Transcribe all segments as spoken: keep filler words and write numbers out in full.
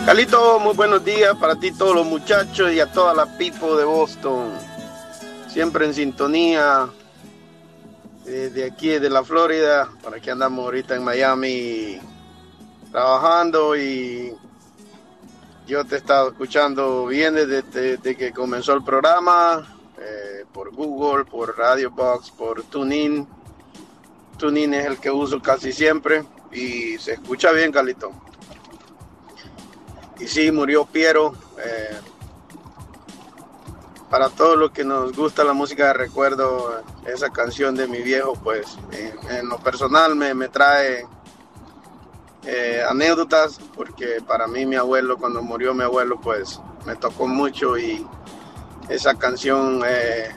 Carlito, muy buenos días para ti, todos los muchachos y a toda la people de Boston. Siempre en sintonía eh, de aquí, de la Florida. Por aquí andamos ahorita en Miami trabajando y yo te he estado escuchando bien desde, desde que comenzó el programa, eh, por Google, por Radio Box, por TuneIn. TuneIn es el que uso casi siempre y se escucha bien, Carlito. Y sí, murió Piero. Eh, para todos los que nos gusta la música de recuerdo, esa canción de mi viejo, pues en, en lo personal me, me trae eh, anécdotas, porque para mí mi abuelo, cuando murió mi abuelo, pues me tocó mucho y esa canción eh,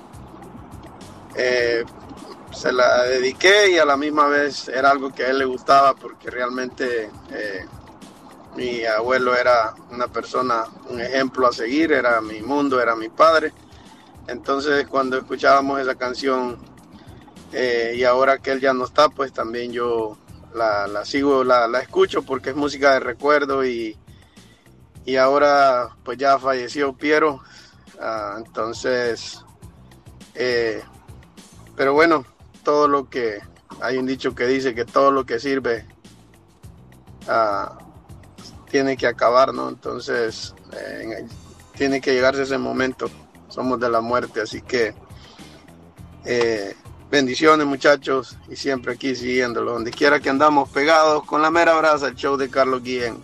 eh, se la dediqué y a la misma vez era algo que a él le gustaba, porque realmente eh, mi abuelo era una persona, un ejemplo a seguir, era mi mundo, era mi padre. Entonces cuando escuchábamos esa canción eh, y ahora que él ya no está, pues también yo la, la sigo, la, la escucho porque es música de recuerdo y, y ahora pues ya falleció Piero. Uh, entonces, eh, pero bueno, todo lo que, hay un dicho que dice que todo lo que sirve uh, tiene que acabar, ¿no? Entonces, eh, tiene que llegarse ese momento. Somos de la muerte, así que eh, bendiciones, muchachos, y siempre aquí siguiéndolo. Donde quiera que andamos pegados con la mera brasa, el show de Carlos Guillén.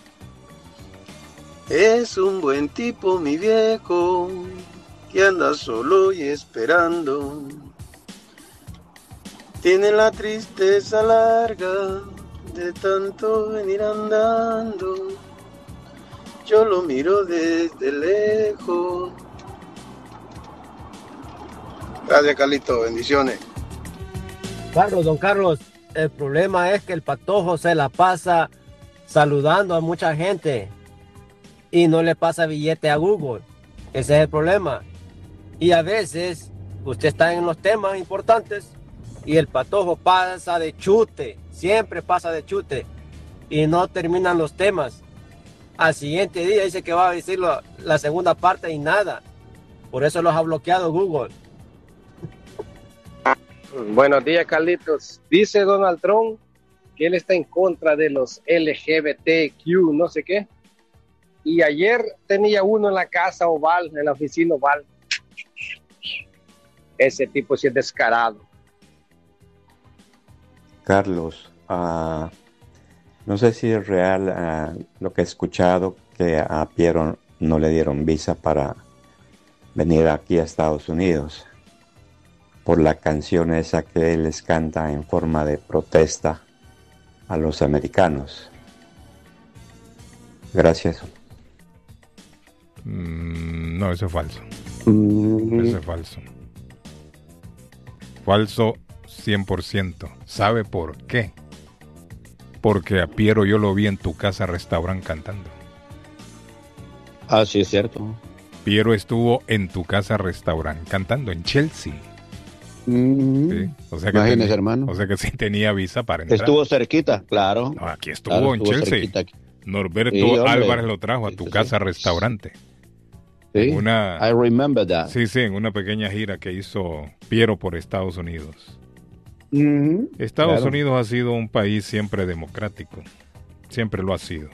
Es un buen tipo, mi viejo, que anda solo y esperando. Tiene la tristeza larga de tanto venir andando, yo lo miro desde lejos. Gracias, Carlito, bendiciones. Carlos, don Carlos, el problema es que el Patojo se la pasa saludando a mucha gente y no le pasa billete a Google. Ese es el problema. Y a veces usted está en los temas importantes y el Patojo pasa de chute, siempre pasa de chute y no terminan los temas. Al siguiente día dice que va a decir la, la segunda parte y nada. Por eso los ha bloqueado Google. Buenos días, Carlitos. Dice Donald Trump que él está en contra de los L G B T Q, no sé qué. Y ayer tenía uno en la casa Oval, en la oficina Oval. Ese tipo sí es descarado. Carlos, uh, no sé si es real uh, lo que he escuchado, que a Piero no le dieron visa para venir aquí a Estados Unidos por la canción esa que él les canta en forma de protesta a los americanos. Gracias. Mm, no, eso es falso. Mm. Eso es falso. Falso cien por ciento. ¿Sabe por qué? Porque a Piero yo lo vi en tu casa restaurante cantando. Ah, sí, es cierto. Piero estuvo en tu casa restaurante cantando en Chelsea. Mm-hmm. Sí. O sea que Imagínese, tenía, hermano. O sea que sí tenía visa para entrar. Estuvo cerquita, claro. No, aquí estuvo, claro, en estuvo Chelsea. Norberto sí, Álvarez lo trajo a tu sí, casa sí. restaurante. Sí, una, I remember that. Sí, sí, en una pequeña gira que hizo Piero por Estados Unidos. Mm-hmm. Estados Claro. Unidos ha sido un país siempre democrático. Siempre lo ha sido.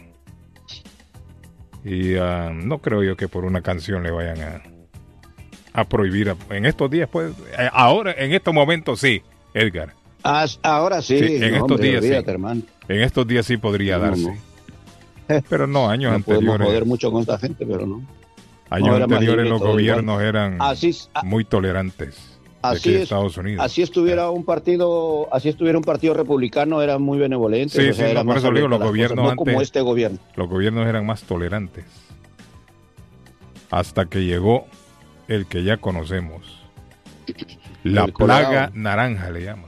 Y uh, no creo yo que por una canción le vayan a, a prohibir. A, en estos días, pues, eh, ahora, en estos momentos sí, Edgar. Ah, ahora sí. Sí, en no, estos hombre, días olvídate, sí. hermano. En estos días sí podría No, darse. no. Pero no, años No podemos anteriores. joder mucho con esta gente, pero no. Años No, era más anteriores libre los todo gobiernos igual. eran Así, muy tolerantes. De así aquí de es, Estados Unidos. Así estuviera un partido, así estuviera un partido republicano, eran muy benevolentes. Sí, o sea, sí, era no, por más eso digo, abierto los las gobiernos cosas, no antes, como este gobierno. Los gobiernos eran más tolerantes. Hasta que llegó el que ya conocemos. La El plaga Colorado. naranja le llaman.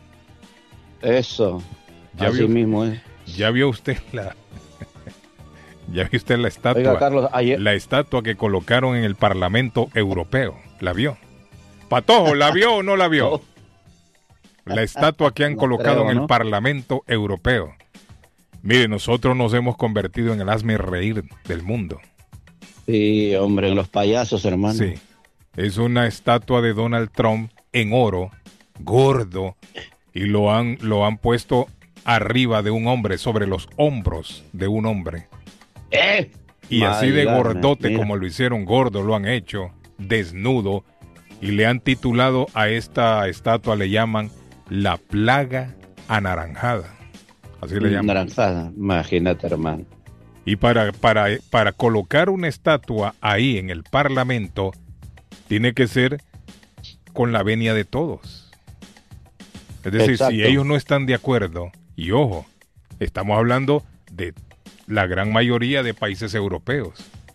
Eso, Ya así vio, mismo es. ya vio usted la ya vio usted la estatua. Oiga, Carlos, ayer... La estatua que colocaron en el Parlamento Europeo. ¿La vio? Patojo, ¿la vio o no la vio? No. La estatua que han No colocado creo, en el ¿no? Parlamento Europeo. Mire, nosotros nos hemos convertido en el hazme reír del mundo. Sí, hombre, en los payasos, hermano. Sí, es una estatua de Donald Trump en oro, gordo, y lo han, lo han puesto arriba de un hombre, sobre los hombros de un hombre. ¡Eh! Y así de God, gordote, mira. como lo hicieron gordo, lo han hecho, desnudo, y le han titulado a esta estatua, le llaman la plaga anaranjada. Así le llaman. Naranjada, imagínate, hermano. Y para, para, para colocar una estatua ahí en el Parlamento, tiene que ser con la venia de todos. Es decir, Exacto. si ellos no están de acuerdo, y ojo, estamos hablando de la gran mayoría de países europeos,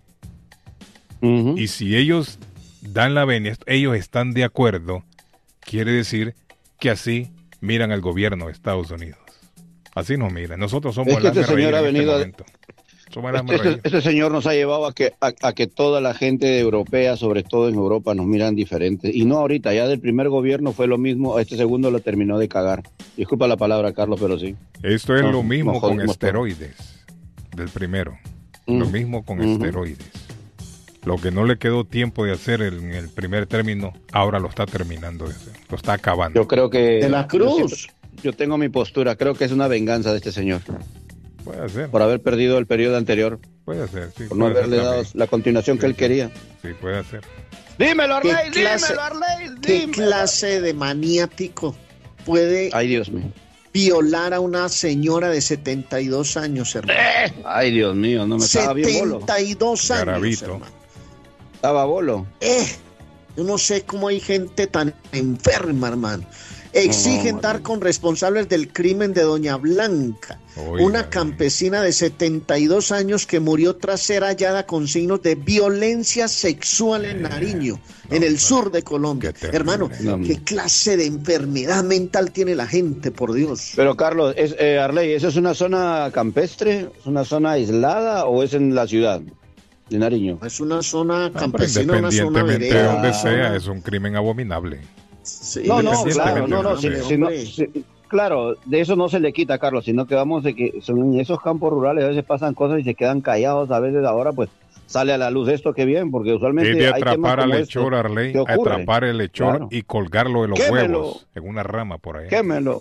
Uh-huh. y si ellos dan la venia, ellos están de acuerdo, quiere decir que así miran al gobierno de Estados Unidos. Así nos miran. Nosotros somos Es que el este hazme reír señor ha en este venido a- momento. Somos el hazme Este, reír. este señor nos ha llevado a que, a, a que toda la gente europea, sobre todo en Europa, nos miran diferentes. Y no ahorita, ya del primer gobierno fue lo mismo, este segundo lo terminó de cagar. Disculpa la palabra, Carlos, pero sí. Esto es No, lo mismo no con jodimos esteroides del primero. Mm. Lo mismo con Ujú. esteroides. Lo que no le quedó tiempo de hacer en el primer término, ahora lo está terminando de hacer. Lo está acabando. Yo creo que... De la Yo, Cruz. siempre- yo tengo mi postura, creo que es una venganza de este señor Puede ser, por haber perdido el periodo anterior, puede ser. Sí, por no puede ser haberle dado también. la continuación que Sí, él sí. quería. Sí, puede ser. Dímelo, ¿Qué Arley, clase- dímelo, Arley, ¿Qué dímelo. clase de maniático puede Ay, Dios mío. violar a una señora de setenta y dos años, hermano? Ay, Dios mío, no me estaba bien bolo. setenta y dos años, Garabito. hermano. Estaba bolo. Eh, yo no sé cómo hay gente tan enferma, hermano. Exigen No, dar con responsables del crimen de Doña Blanca, Oiga, una campesina de setenta y dos años que murió tras ser hallada con signos de violencia sexual en Nariño, en el sur de Colombia. qué terrible. Hermano, No, ¿qué clase de enfermedad mental tiene la gente, por Dios? Pero, Carlos, es, eh, Arley, ¿eso es una zona campestre? ¿Es una zona aislada o es en la ciudad de Nariño? Es una zona No, pero campesina, una zona independientemente de vereda. donde una sea, zona- es un crimen abominable. Sí, No, no, Independientemente claro, no, no, de si- donde si no- hombre. si- claro, de eso no se le quita, Carlos, sino que vamos de que son en esos campos rurales a veces pasan cosas y se quedan callados, a veces ahora pues sale a la luz esto que bien, porque usualmente Es de hay temas atrapar al como lechor, estos Arley, que ocurren. atrapar el lechor Claro. y colgarlo de los Quémelo. huevos en una rama por ahí. Quémelo,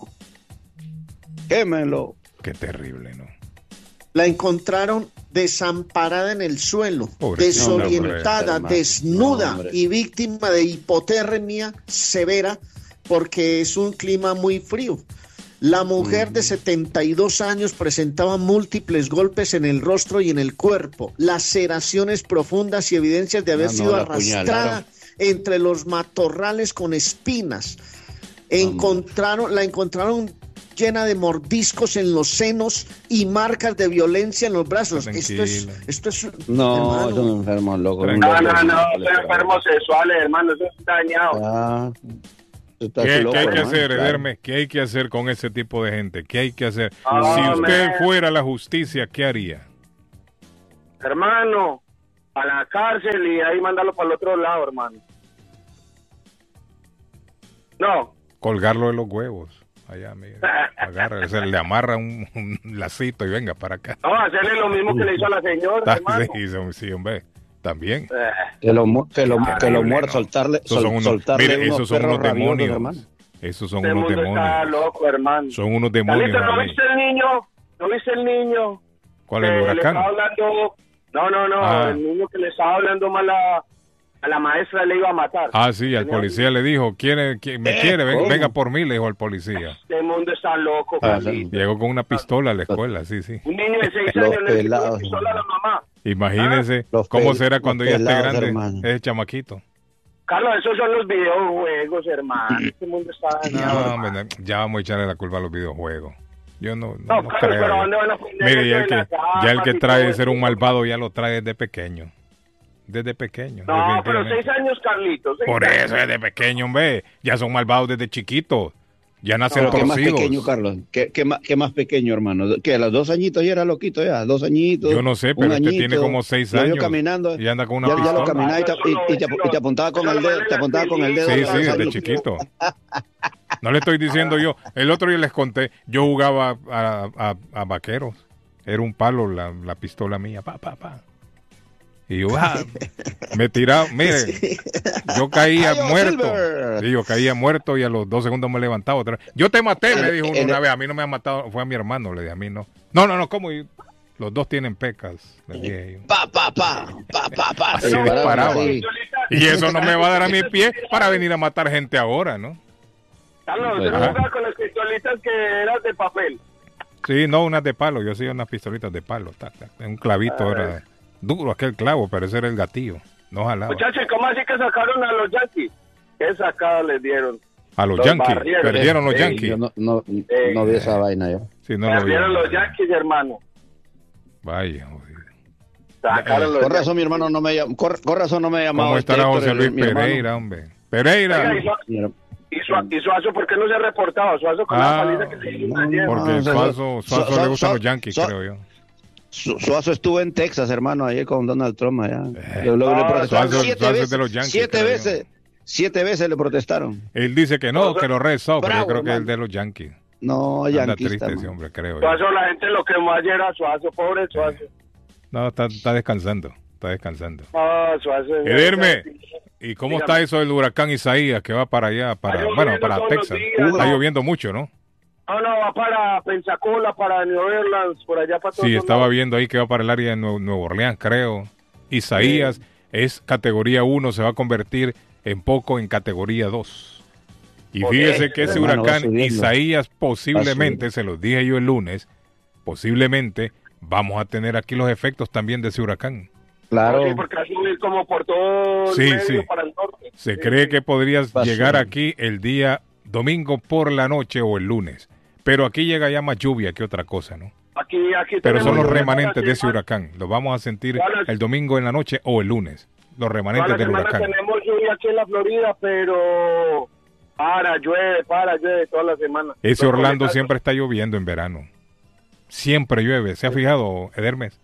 quémelo. Qué terrible, ¿no? La encontraron desamparada en el suelo, Pobrecita, desorientada, hombre. desnuda No, hombre. y víctima de hipotermia severa porque es un clima muy frío. La mujer de setenta y dos años presentaba múltiples golpes en el rostro y en el cuerpo, laceraciones profundas y evidencias de haber Ah, no, sido la arrastrada apuñalaron. entre los matorrales con espinas. Encontraron, la encontraron llena de mordiscos en los senos y marcas de violencia en los brazos. Esto es, Tranquila. esto es, No, hermano, es un enfermo loco. un No, No, loco, no, no, loco, son enfermos sexuales, hermano, eso está dañado. Ah, está ¿Qué, loco, qué hay que hermano, hacer, claro. Ederme? ¿Qué hay que hacer con ese tipo de gente? ¿Qué hay que hacer? Ah, si usted man. fuera la justicia, ¿qué haría? Hermano, a la cárcel y ahí mandarlo para el otro lado, hermano. No, Colgarlo de los huevos. Allá, mire. Agarra, se le amarra un, un lacito y venga para acá. no, hacerle lo mismo que le hizo a la señora, Ah, hermano. sí, sí, sí, hombre. También. Eh, Que lo, mu- que lo, que lo Terrible, muerda, ¿no? soltarle, Esos son sol- unos, soltarle mire, unos esos son perros unos rabiosos, demonios. hermano. Esos son este unos mundo está demonios. loco, hermano. Son unos demonios. Carlito, ¿no Arley. viste el niño? ¿No viste el niño? ¿Cuál es el Que le huracán? estaba hablando... No, no, no, Ah. el niño que le estaba hablando mal a, a la maestra le iba a matar. Ah, sí, al Tenía- policía le dijo, ¿quiere, quiere- me Eh, quiere? Venga, ¿cómo? venga por mí, le dijo al policía. Este mundo está loco, Ah, Carlito. Llegó con una pistola a la escuela, sí, sí. Un niño de seis Los años le dio pelados, una pistola a la mamá. Imagínese Los cómo pel- será cuando los ya esté pelados, grande hermano. ese chamaquito. Carlos, esos son los videojuegos, hermano. Este mundo está dañado. No, hermano. hombre, no, ya vamos a echarle la culpa a los videojuegos. Yo no, no, No, no Carlos, creo. pero yo. ¿dónde van a poner Mire, ya eso el de las que, ya el que armas y trae todo de ser un eso? malvado ya lo trae desde pequeño. Desde pequeño. No, pero definitivamente. seis años, Carlitos. seis Por años. eso desde pequeño, hombre. Ya son malvados desde chiquitos. Ya nacen Pero qué más torcidos. pequeño, Carlos. ¿Qué, qué, más, qué más pequeño, hermano? ¿Qué? ¿A los dos añitos ya era loquito ya? ¿Dos añitos? Yo no sé, un pero este añito, tiene como seis lo vio años. caminando. Y anda con una ya, ya lo pistola. caminaba y te, y- y te- y te apuntaba con el dedo, te apuntaba con el dedo. Sí, a sí, los desde años. chiquito. No le estoy diciendo yo. El otro día les conté, yo jugaba a, a, a vaqueros Era un palo la, la pistola mía, pa, pa, pa. Y yo, ah, me tiraba, mire, sí. yo caía Ay, muerto. Sí, yo caía muerto y a los dos segundos me levantaba otra vez. Yo te maté, me dijo uno una vez. A mí no me ha matado, fue a mi hermano, le dije, a mí no. No, no, no, ¿cómo? Y los dos tienen pecas, le dije yo. Pa, pa, pa, pa, pa, pa. Así disparaba. Sí. Y eso no me va a dar a mi pie para venir a matar gente ahora, ¿no? Carlos, ¿usted no jugaba con las pistolitas que eran de papel? Sí, no, unas de palo. Yo sí, unas pistolitas de palo. Tac, tac. Un clavito era... De... Duro aquel clavo, pero ese era el gatillo. No jalaba. Muchachos, ¿cómo así que sacaron a los Yankees? ¿Qué sacada les dieron? A los, los Yankees. Barrieron. Perdieron los eh, Yankees. Yo no, no, eh, no vi esa vaina yo. Sí, no Perdieron los Yankees, hermano. Vaya, joder. Sacaron eh, los con razón mi hermano no me llamó. Con, con razón no me llamó. ¿Cómo estará José Luis Pereira, hombre? Pereira. Oiga, ¿y, Suazo, ¿Y Suazo por qué no se ha reportado? Suazo con ah, la paliza que se hizo ayer. Porque no, Suazo, Suazo so, le gustan so, los Yankees, so, creo yo. Suazo estuvo en Texas, hermano, ayer con Donald Trump allá. Eh, lo, lo, ah, le protestaron Suazo, siete Suazo veces. De los Yankees, siete veces. Yo. Siete veces le protestaron. Él dice que no, que los Red Sox, pero yo creo hermano. que es el de los Yankees. No, Yankees. Anda triste ese hombre, creo. Suazo, la gente lo quemó ayer a Suazo, pobre Suazo. Eh. No, está, está descansando, está descansando. Ah, Suazo. Ederme, ¿y cómo Dígame. está eso del huracán Isaías que va para allá, para, bueno, para Texas? Días, está no. lloviendo mucho, ¿no? No, no, va para Pensacola, para New Orleans, por allá para todo. Sí, estaba lados. viendo ahí que va para el área de Nuevo, Nuevo Orleans, creo. Isaías sí. es categoría uno, se va a convertir en poco en categoría dos. Y fíjese que ese hermano, huracán Isaías posiblemente, se los dije yo el lunes, posiblemente vamos a tener aquí los efectos también de ese huracán. Claro. Sí, porque va a subir como por todo el sí, medio sí. para el norte. Se sí. cree que podrías llegar aquí el día domingo por la noche o el lunes. Pero aquí llega ya más lluvia que otra cosa, ¿no? Aquí, aquí Pero son los remanentes de ese huracán. Los vamos a sentir las, el domingo en la noche o el lunes. Los remanentes del huracán. Tenemos lluvia aquí en la Florida, pero para, llueve, para, llueve toda la semana. Ese Orlando siempre está lloviendo en verano. Siempre llueve. ¿Se ha fijado, Edermes?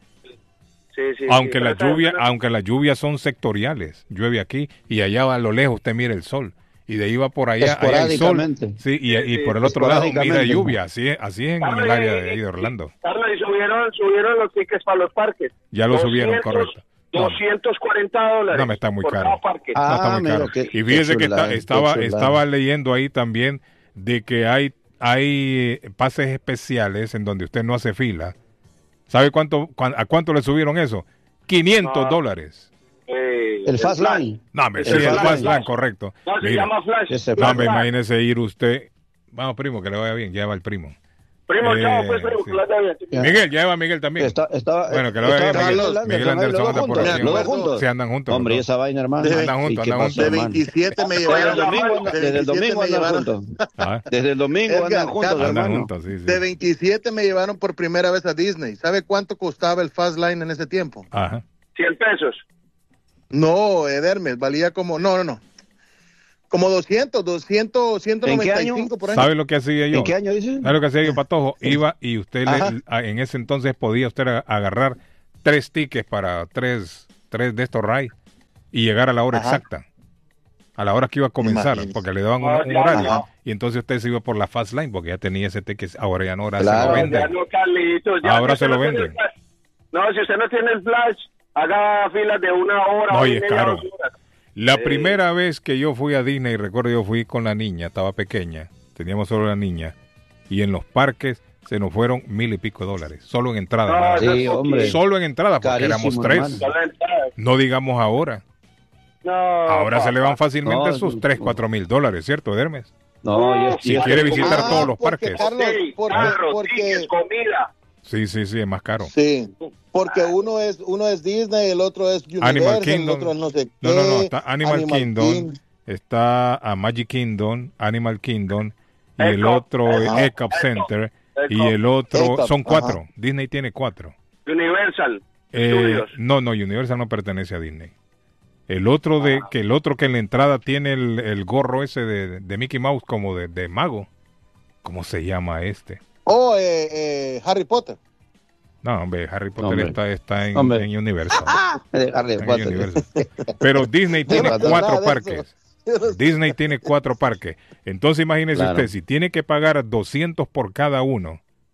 Sí, sí. Aunque sí, la lluvia, aunque las lluvias son sectoriales. Llueve aquí y allá a lo lejos usted mira el sol. Y de ahí va por allá, allá el sol. Sí, y, y por el otro lado mira lluvia. Así es, así es en Carlos, el área de, ahí de Orlando. Carlos, y subieron, subieron los tickets para los parques. Ya lo subieron, correcto. doscientos cuarenta dólares. No, me está muy caro. Ah, no, está muy caro. Que, y fíjese que está, estaba, estaba leyendo ahí también de que hay, hay pases especiales en donde usted no hace fila. ¿Sabe cuánto, cu a cuánto le subieron eso? quinientos dólares. Eh, el Fast Line. No, me sí, el Fast Line, correcto. No, se Mira, llama Flash. Ese no, me imagínese ir usted. Vamos, primo, que le vaya bien. Lleva el primo. Primo, eh, chao, pues, primo, sí. que le vaya bien. Miguel, lleva a Miguel también. Está, está, bueno, que lo vaya bien. Miguel, Miguel Anderson anda por aquí. ¿Los dos juntos? Sí, andan juntos. Hombre, y esa vaina, hermano. De, andan juntos, andan juntos. De veintisiete me llevaron. Desde el domingo andan juntos. Desde el domingo andan juntos, hermano. De veintisiete me llevaron por primera vez a Disney. ¿Sabe cuánto costaba el Fast Line en ese tiempo? Ajá. cien pesos. No, Edermes, valía como, no, no, no, como doscientos, doscientos, ciento noventa y cinco por año. ¿Sabe lo que hacía yo? ¿En qué año dice? ¿Sabe lo que hacía yo, Patojo? Iba y usted le, en ese entonces podía usted agarrar tres tickets para tres, tres de estos rides y llegar a la hora Ajá. exacta, a la hora que iba a comenzar, Imagínese. porque le daban un, un horario. Ajá. Y entonces usted se iba por la Fast Line porque ya tenía ese ticket, ahora ya no, ahora claro. se lo venden. Ya no, Carlitos, ya ahora no se lo venden. No, si usted no tiene el flash, haga filas de una hora. No, y es caro. Horas. La eh. primera vez que yo fui a Disney, recuerdo yo fui con la niña, estaba pequeña, teníamos solo la niña, y en los parques se nos fueron mil y pico dólares, solo en entrada. No, sí, hombre. Solo en entrada, porque Carísimo, éramos tres. No digamos ahora. No, ahora papá. se le van fácilmente no, sus no, tres, no. cuatro mil dólares, ¿cierto, Dermes? No, si quiere visitar ah, todos los porque, parques. Carlos, porque, Carlos, porque... tickets, comida. Sí, sí, sí, es más caro. Sí, porque uno es uno es Disney, el otro es Universal, Animal Kingdom. el otro es no sé qué. No, no, no, está Animal, Animal Kingdom, King. está a Magic Kingdom, Animal Kingdom, y Epcot, el otro es Epcot, Epcot Center, Epcot, y el otro, Epcot, son cuatro. Ajá. Disney tiene cuatro. Universal. Eh, no, no, Universal no pertenece a Disney. El otro de, que el otro que en la entrada tiene el, el gorro ese de, de Mickey Mouse como de, de mago. ¿Cómo se llama este? Oh, eh, eh, Harry Potter. No, hombre, Harry Potter hombre. está, está en, Hombre. en Universal. Harry En Potter. Universal. Pero Disney tiene No, no, cuatro nada de parques. Disney tiene cuatro parques. Entonces imagínese Claro. usted, si tiene que pagar doscientos por cada uno,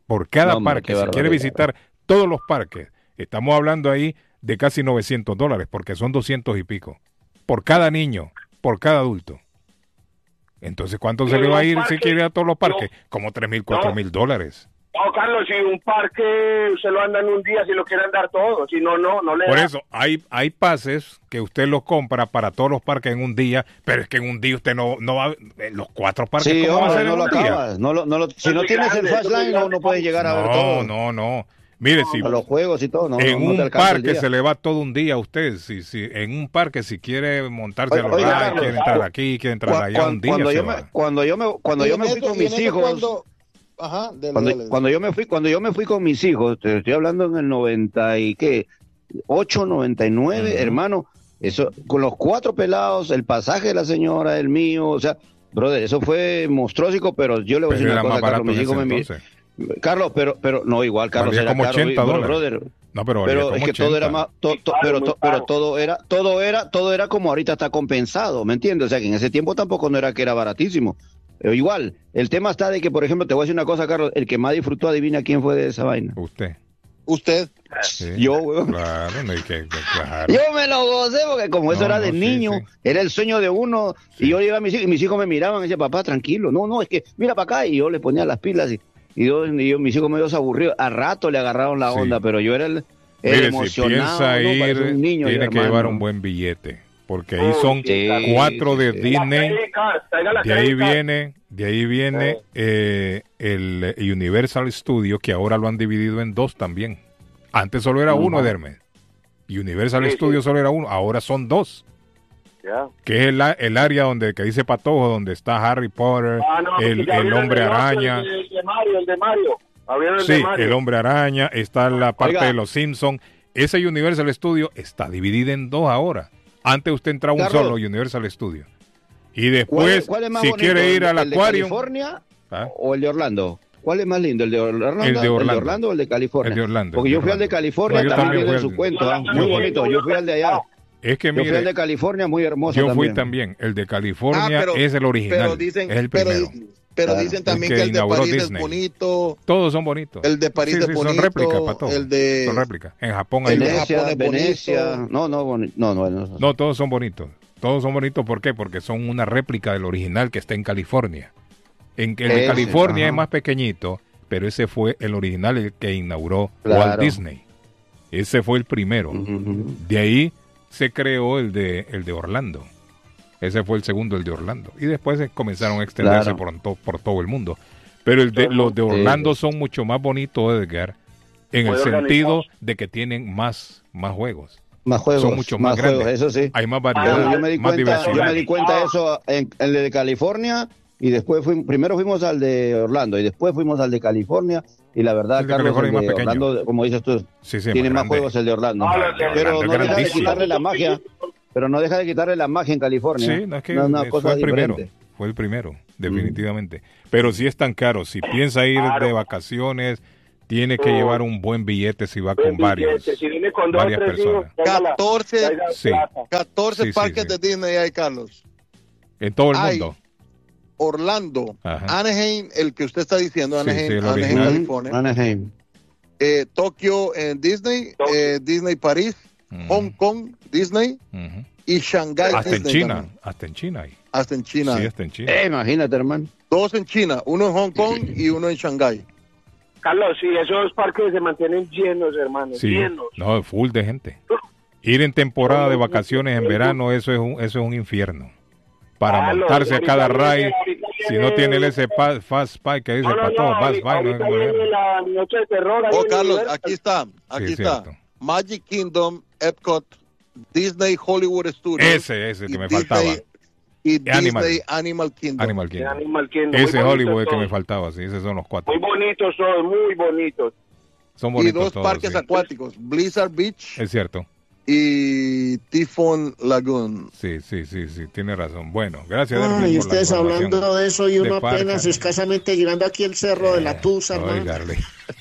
Por cada No, hombre, parque. qué Si barbaridad. quiere visitar todos los parques, estamos hablando ahí de casi novecientos dólares, porque son doscientos y pico. Por cada niño, por cada adulto. Entonces, ¿cuánto se Pero le va a un ir parque- si quiere ir a todos los parques? no. Como tres mil, cuatro mil dólares. No, Carlos, si un parque se lo andan un día, si lo quieren dar todo, si no, no, no le Por da. eso, hay, hay pases que usted los compra para todos los parques en un día, pero es que en un día usted no, no va, en los cuatro parques, Sí, ¿cómo va a hombre, ser en no lo un día? acabas. No lo, no lo, si Son no muy tienes el grandes, Fast son muy Line, no, no grandes. puedes llegar a ver No, todo. no, no. Mire, si A los juegos y todo, no, en no te un alcanza el parque día. se le va todo un día a usted, si, si, en un parque si quiere montarse Oiga, a los oiga, rides, Carlos, quiere entrar aquí, quiere entrar Cu- allá, cuan- un día cuando se yo va. me, cuando yo me, cuando Y yo en me fui eso- con y en mis eso hijos, cuando- Ajá, dele, cuando, dele. cuando yo me fui, cuando yo me fui con mis hijos, te estoy hablando en el noventa y qué, ocho, noventa y nueve, Ujú. hermano, eso, con los cuatro pelados, el pasaje de la señora, el mío, o sea, brother, eso fue monstruósico, pero yo le voy a Pero decir una era cosa, más barato Carlos, mis en hijos ese me mi- entonces. Carlos, pero, pero, no, igual, Carlos, Valía era como caro, ochenta pero, dólares. brother, No, pero, valía pero como es que todo ochenta. era más, to- to- Muy pero, caro, to- muy pero caro. todo era, todo era, todo era como ahorita está compensado, ¿me entiendes? O sea, que en ese tiempo tampoco no era que era baratísimo. Pero igual, el tema está de que, por ejemplo, te voy a decir una cosa, Carlos, el que más disfrutó, adivina quién fue de esa vaina. Usted. Usted. Sí. Yo, weón. Claro, no hay que, que- claro. Yo me lo gocé porque como eso No, era no, de sí, niño, sí. era el sueño de uno, Sí. y yo iba a mis hijos, y mis hijos me miraban y decían, papá, tranquilo, no, no, es que mira para acá, y yo le ponía las pilas, y, y yo, y yo- mis hijos medio aburridos, a rato le agarraron la Sí. onda, pero yo era el, el Mire, si emocionado, piensa ¿no? ir, Parecía un niño, tiene yo, que hermano. llevar un buen billete, porque ahí Oh, son sí, cuatro sí, de sí. Disney. La credit card, traiga la De ahí credit card. viene, de ahí viene eh, el Universal Studio, que ahora lo han dividido en dos también. Antes solo era uno, Dermes. Universal Sí, sí. Studio solo era uno, ahora son dos. Ya. Que es el, a- el área donde que dice Patojo, donde está Harry Potter, Ah, no, el, porque ya el abrieron hombre de otro, araña. El de, el de Mario, el de Mario. Abrieron el Sí, de Mario. el hombre araña, está la parte Oiga. de los Simpsons. Ese Universal Studio está dividido en dos ahora. Antes usted entraba un Carlos. solo Universal Studio. Y ¿Cuál, después, cuál es más si bonito, quiere ir el- al el de acuario, California ¿ah? o el de Orlando? ¿Cuál es más lindo, el de Orlando, El de Orlando. o el de California? El de Orlando, Porque el de yo fui al de Orlando. California, No, yo también también tiene fui su al- cuento, ¿ah? Yo muy fui- bonito. Yo fui al de allá. es que Yo fui al mire, de California, muy hermoso yo también. fui también. El de California Ah, pero- es el original, Pero dicen, es el pero, primero. pero Claro. dicen también El que que el de inauguró París Disney. es bonito, Todos son bonitos. el de París Sí, es sí, bonito, son réplicas para todos. el de... Son réplicas. En Japón hay el de uno. Venecia, Japón es bonito. Venecia. No, no, boni- no, no, no. No, todos son bonitos. Todos son bonitos, ¿por qué? Porque son una réplica del original que está en California. En que el de Ese, California ajá. es más pequeñito, pero ese fue el original, el que inauguró Claro. Walt Disney. Ese fue el primero. Ujú. De ahí se creó el de, el de Orlando. Ese fue el segundo, el de Orlando. Y después se comenzaron a extenderse Claro. por, to- por todo el mundo. Pero el de, los de Orlando son mucho más bonitos, Edgar, en el Muy sentido organizados. de que tienen más, más juegos. Más juegos, Son mucho más juegos, grandes. eso sí. Hay más Pero variedad, yo me di más cuenta, yo diversidad. me di cuenta de eso en el de California y después fuimos, primero fuimos al de Orlando y después fuimos al de California y la verdad, El de Carlos, California el es de más pequeño. Orlando, como dices tú, Sí, sí, tiene más grande. juegos el de Orlando. No, el de pero Orlando no es deja de grandísimo. quitarle la magia, pero no deja de quitarle la magia en California. Sí, no es que No, una eh, cosa fue el primero. diferente. Fue el primero, definitivamente. Pero si es tan caro, si piensa ir Claro. de vacaciones, tiene que Oh. llevar un buen billete si va Buen con varios. billete. Si viene con dos o varias tres hijos, personas. tráigala, catorce, traiga Sí. plata. catorce Sí, sí, parques sí. de Disney hay, Carlos. En todo el Ay, mundo. Orlando, Ajá. Anaheim, el que usted está diciendo, Sí, Anaheim, sí, el Anaheim, original. California. Anaheim. Eh, Tokio en Disney, Tokio. eh, Disney París, Ujú, Hong Kong, Disney ujú. y Shanghai Hasta en Disney China, también. hasta en China hay. Hasta en China. Sí, hasta en China. Eh, imagínate, hermano. Dos en China, uno en Hong Kong y uno en Shanghai. Carlos, sí, esos parques se mantienen llenos, hermano, Sí, llenos. no, full de gente. Ir en temporada de vacaciones en verano, eso es un, eso es un infierno. Para Carlos, montarse a ahorita cada viene- ride, ahorita si viene- no tiene el ese pa- Fast Pack que dice No, no, para no, todos, Fast ahorita, Pack, no sé cómo le viene llaman. la noche de terror. ahí Oh, en Carlos, Universal. aquí está, aquí Sí, está. cierto. Magic Kingdom, Epcot, Disney Hollywood Studios. Ese, ese y que me Disney- faltaba. Y Animal. Disney Animal Kingdom. Animal De Kingdom. Animal Kingdom, muy Ese bonitos Hollywood que todos. me faltaba, sí, esos son los cuatro. Muy bonitos todos, muy bonitos. Son Y bonitos dos todos, parques sí. acuáticos, Blizzard Beach Es cierto. y Typhoon Lagoon. Sí, sí, sí, sí, tiene razón. Bueno, gracias. Dermis, Ay, por la ustedes información. hablando de eso y de uno parques. apenas escasamente llegando aquí al cerro de la Tusa, hermano. Oigarle.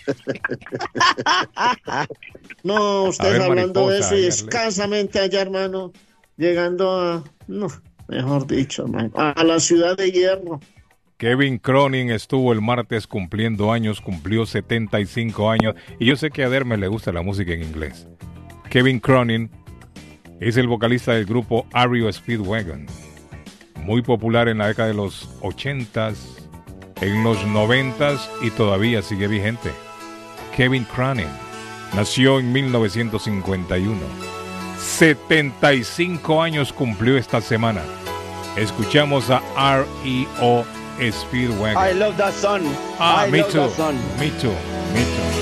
No, ustedes ver, hablando de mariposa, eso y Yarley. escasamente allá, hermano, llegando a, no, mejor dicho, hermano, a la ciudad de Hierro. Kevin Cronin estuvo el martes cumpliendo años, cumplió setenta y cinco años. Y yo sé que a Dermes le gusta la música en inglés. Kevin Cronin es el vocalista del grupo R E O Speedwagon. Muy popular en la década de los ochentas, en los noventas y todavía sigue vigente. Kevin Cronin nació en mil novecientos cincuenta y uno. setenta y cinco años cumplió esta semana. Escuchamos a R E O Speedwagon. I love that song. Ah, I me love too. that song. Me too. Me too.